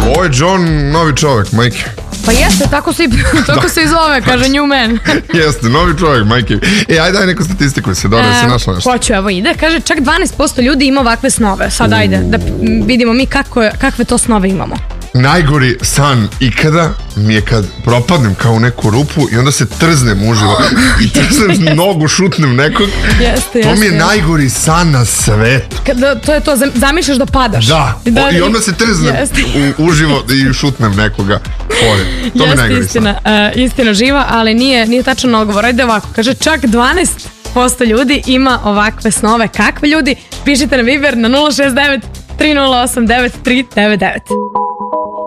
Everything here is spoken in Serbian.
Ovo je John, novi čovek, majke. Pa jeste, tako se i zove, kaže Newman. Jeste, novi čovek, majke. Ajde, daj neku statistiku, se dobro, se našla nešto. Hoću, evo ide, kaže čak 12% ljudi ima ovakve snove. Sad ajde, da vidimo mi kakve to snove imamo. Najgori san ikada mi je kad propadnem kao u neku rupu i onda se trznem uživo i trznem nogu, šutnem nekog. To mi je najgori san na svetu. To je to, zamišljaš da padaš. Da, i onda se trznem uživo i šutnem nekoga. To mi je najgori san. Istina živa, ali nije tačan odgovor. Ajde ovako, kaže čak 12% ljudi ima ovakve snove. Kakve ljudi? Pišite na Viber na 069 3089 399.